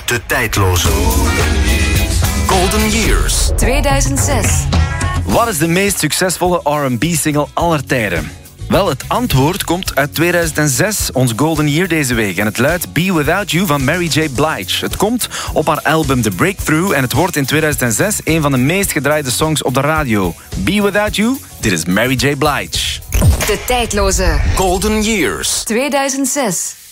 De tijdloze Golden Years 2006. Wat is de meest succesvolle R&B-single aller tijden? Wel, het antwoord komt uit 2006, ons Golden Year deze week. En het luidt Be Without You van Mary J. Blige. Het komt op haar album The Breakthrough en het wordt in 2006 een van de meest gedraaide songs op de radio. Be Without You, dit is Mary J. Blige. De tijdloze Golden Years 2006.